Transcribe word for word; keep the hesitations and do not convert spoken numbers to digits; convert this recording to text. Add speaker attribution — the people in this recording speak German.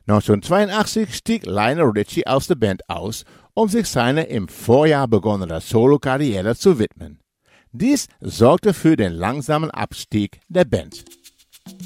Speaker 1: neunzehnhundertzweiundachtzig stieg Lionel Richie aus der Band aus, um sich seiner im Vorjahr begonnenen Solokarriere zu widmen. Dies sorgte für den langsamen Abstieg der Band.